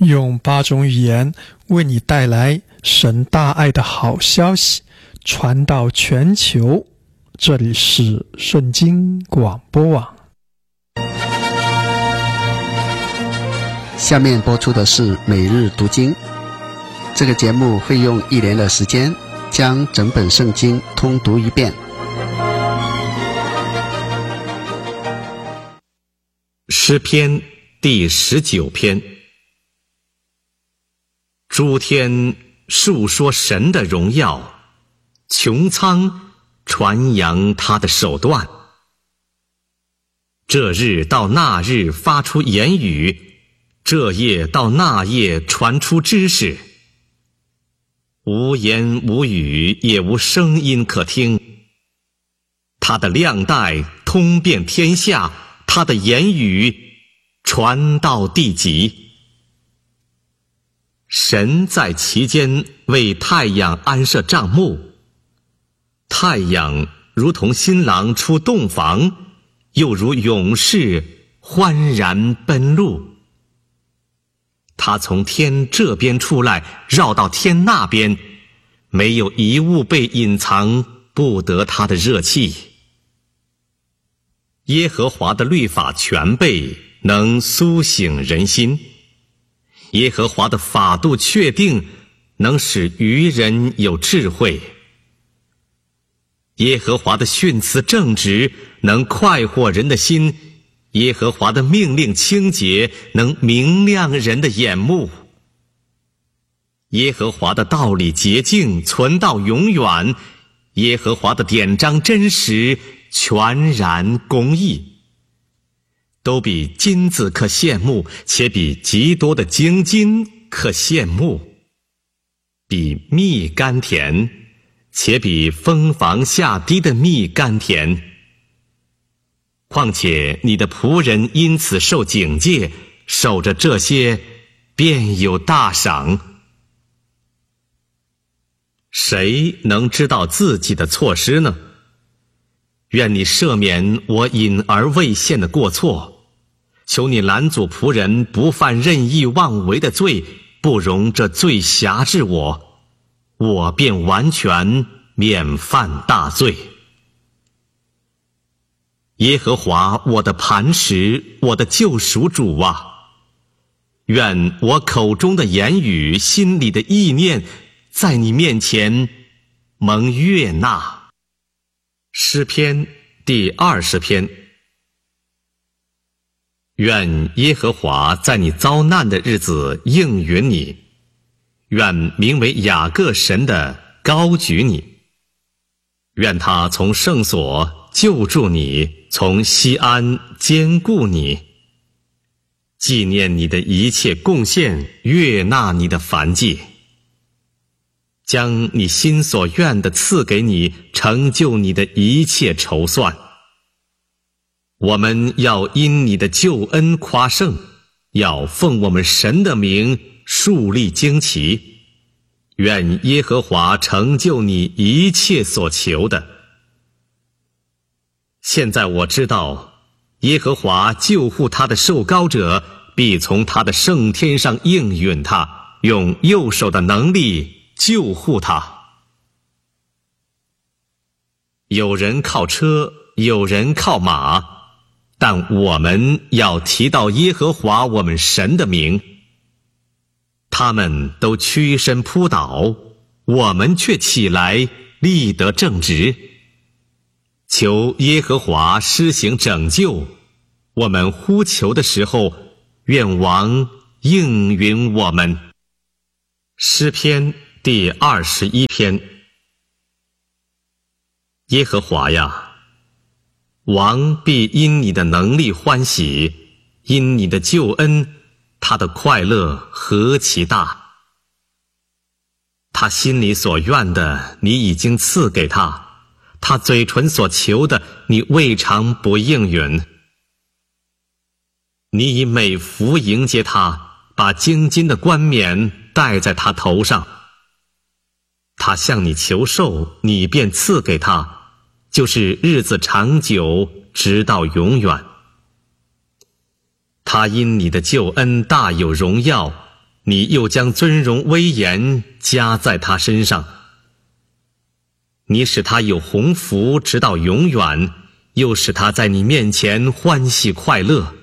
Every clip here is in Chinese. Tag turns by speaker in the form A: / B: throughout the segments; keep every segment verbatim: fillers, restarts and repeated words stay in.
A: 用八种语言为你带来神大爱的好消息，传到全球。这里是圣经广播网。
B: 下面播出的是每日读经。这个节目会用一年的时间将整本圣经通读一遍。
C: 诗篇第十九篇。诸天述说神的荣耀，穹苍传扬他的手段。这日到那日发出言语，这夜到那夜传出知识。无言无语，也无声音可听。他的亮带通遍天下，他的言语传到地极。神在其间为太阳安设帐幕，太阳如同新郎出洞房，又如勇士欢然奔路。他从天这边出来，绕到天那边，没有一物被隐藏，不得他的热气。耶和华的律法全备，能苏醒人心。耶和华的法度确定，能使愚人有智慧。耶和华的训词正直，能快活人的心。耶和华的命令清洁，能明亮人的眼目。耶和华的道理洁净，存到永远。耶和华的典章真实，全然公义。都比金子可羡慕，且比极多的精金可羡慕。比蜜甘甜，且比蜂房下滴的蜜甘甜。况且你的仆人因此受警戒，守着这些，便有大赏。谁能知道自己的错失呢？愿你赦免我隐而未现的过错，求你拦阻仆人不犯任意妄为的罪，不容这罪辖制我，我便完全免犯大罪。耶和华我的磐石，我的救赎主啊，愿我口中的言语，心里的意念，在你面前蒙悦纳。诗篇第二十篇。愿耶和华在你遭难的日子应允你，愿名为雅各神的高举你，愿他从圣所救助你，从西安坚固你，纪念你的一切贡献，悦纳你的燔祭，将你心所愿的赐给你，成就你的一切筹算。我们要因你的救恩夸胜，要奉我们神的名树立旌旗。愿耶和华成就你一切所求的。现在我知道，耶和华救护他的受膏者，必从他的圣天上应允他，用右手的能力救护他。有人靠车，有人靠马，但我们要提到耶和华我们神的名。他们都屈身扑倒，我们却起来立得正直。求耶和华施行拯救，我们呼求的时候，愿王应允我们。诗篇第二十一篇。耶和华呀，王必因你的能力欢喜，因你的救恩，他的快乐何其大！他心里所愿的，你已经赐给他；他嘴唇所求的，你未尝不应允。你以美福迎接他，把精金的冠冕戴在他头上。他向你求寿，你便赐给他，就是日子长久，直到永远。他因你的救恩大有荣耀， 你又将尊荣威严加在他身上。你使他有鸿福直到永远，又使他在你面前欢喜快乐。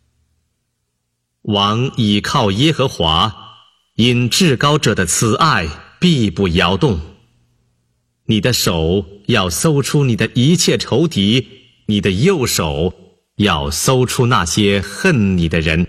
C: 王倚靠耶和华，因至高者的慈爱必不摇动。你的手要搜出你的一切仇敌，你的右手要搜出那些恨你的人。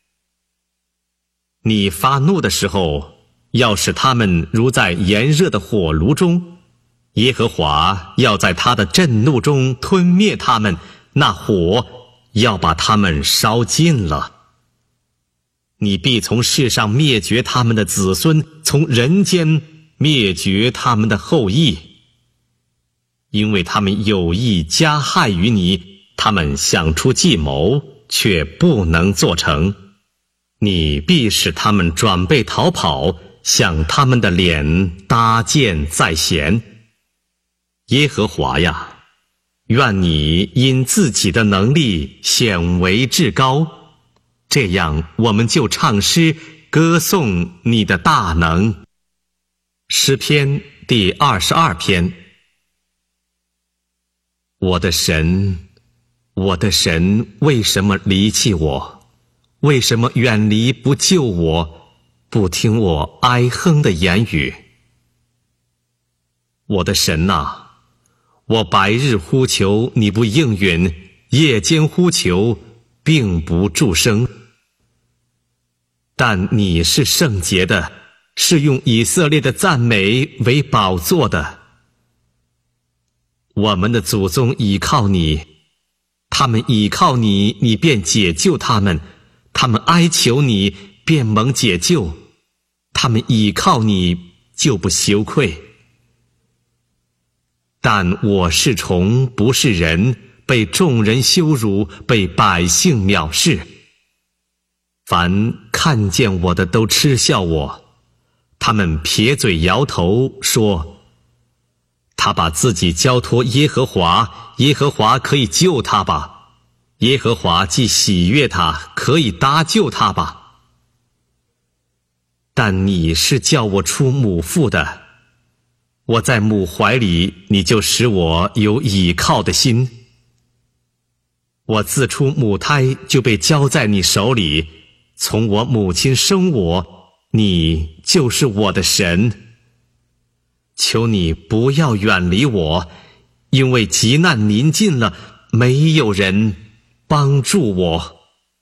C: 你发怒的时候，要使他们如在炎热的火炉中，耶和华要在他的震怒中吞灭他们，那火要把他们烧尽了。你必从世上灭绝他们的子孙，从人间灭绝他们的后裔，因为他们有意加害于你，他们想出计谋，却不能做成。你必使他们转背逃跑，向他们的脸搭箭在弦。耶和华呀，愿你因自己的能力显为至高，这样我们就唱诗歌颂你的大能。诗篇第二十二篇。我的神，我的神，为什么离弃我？为什么远离不救我，不听我哀哼的言语？我的神啊，我白日呼求你不应允，夜间呼求并不助声。但你是圣洁的，是用以色列的赞美为宝座的。我们的祖宗倚靠你，他们倚靠你，你便解救他们；他们哀求你，便蒙解救；他们倚靠你，就不羞愧。但我是虫，不是人，被众人羞辱，被百姓藐视。凡看见我的都嗤笑我，他们撇嘴摇头，说：他把自己交托耶和华，耶和华可以救他吧？耶和华既喜悦他，可以搭救他吧？但你是叫我出母腹的，我在母怀里，你就使我有倚靠的心。我自出母胎就被交在你手里，从我母亲生我，你就是我的神。求你不要远离我，因为急难临近了，没有人帮助我。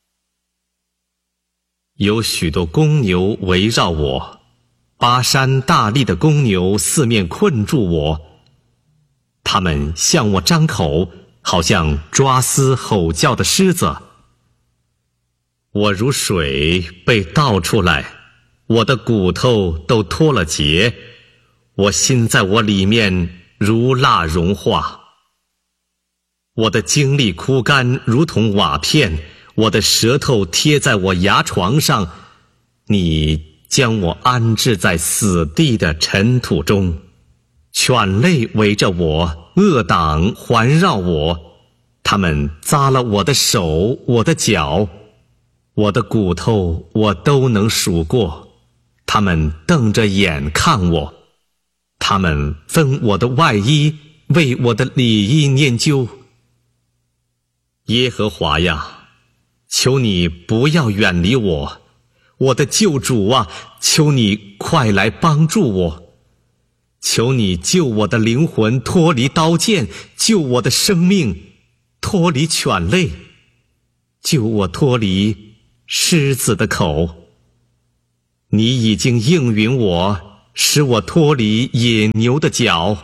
C: 有许多公牛围绕我，巴山大力的公牛四面困住我，他们向我张口，好像抓撕吼叫的狮子。我如水被倒出来，我的骨头都脱了节，我心在我里面如蜡融化。我的精力枯干如同瓦片，我的舌头贴在我牙床上，你将我安置在死地的尘土中。犬类围着我，恶党环绕我，他们扎了我的手，我的脚，我的骨头我都能数过，他们瞪着眼看我，他们分我的外衣，为我的里衣拈阄。耶和华呀，求你不要远离我，我的救主啊，求你快来帮助我。求你救我的灵魂脱离刀剑，救我的生命脱离犬类，救我脱离狮子的口。你已经应允我，使我脱离野牛的脚。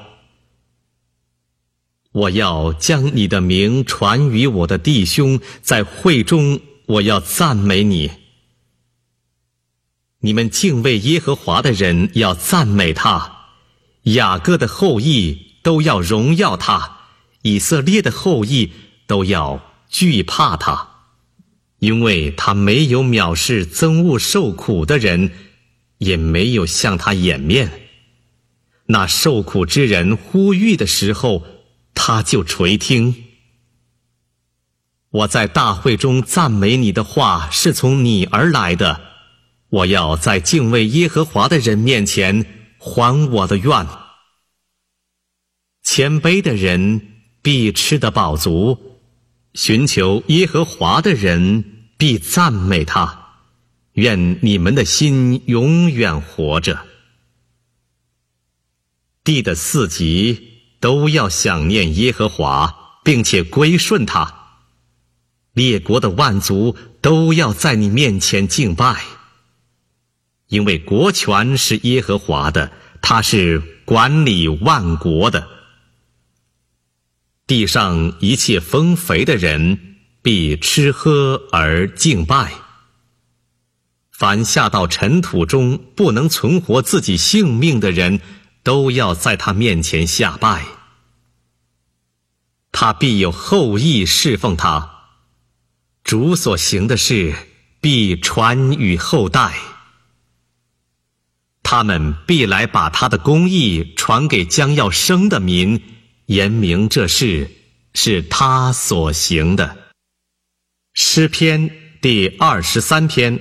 C: 我要将你的名传于我的弟兄，在会中我要赞美你。你们敬畏耶和华的人要赞美他，雅各的后裔都要荣耀他，以色列的后裔都要惧怕他，因为他没有藐视憎恶受苦的人，也没有向他掩面。那受苦之人呼吁的时候，他就垂听。我在大会中赞美你的话是从你而来的， 我要在敬畏耶和华的人面前还我的愿。谦卑的人必吃得饱足，寻求耶和华的人必赞美他。愿你们的心永远活着。地的四极都要想念耶和华，并且归顺他。列国的万族都要在你面前敬拜，因为国权是耶和华的，他是管理万国的。地上一切丰肥的人必吃喝而敬拜。凡下到尘土中不能存活自己性命的人，都要在他面前下拜。他必有后裔侍奉他，主所行的事必传与后代。他们必来把他的公义传给将要生的民，言明这事是他所行的。诗篇第二十三篇。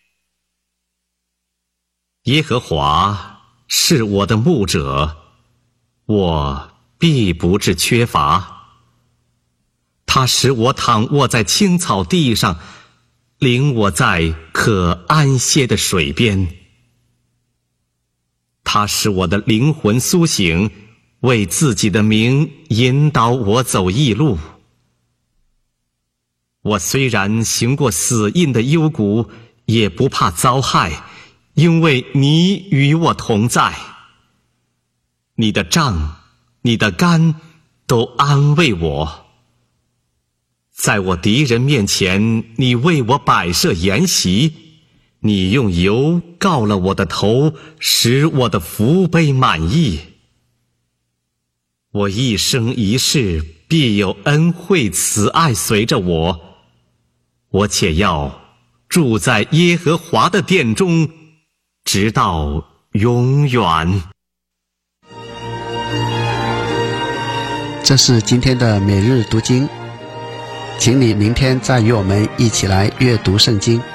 C: 耶和华是我的牧者，我必不致缺乏。他使我躺卧在青草地上，领我在可安歇的水边。他使我的灵魂苏醒，为自己的名引导我走义路。我虽然行过死荫的幽谷，也不怕遭害，因为你与我同在。你的杖，你的竿都安慰我。在我敌人面前，你为我摆设筵席，你用油膏了我的头，使我的福杯满溢。我一生一世必有恩惠慈爱随着我，我且要住在耶和华的殿中，直到永远。
B: 这是今天的每日读经，请你明天再与我们一起来阅读圣经。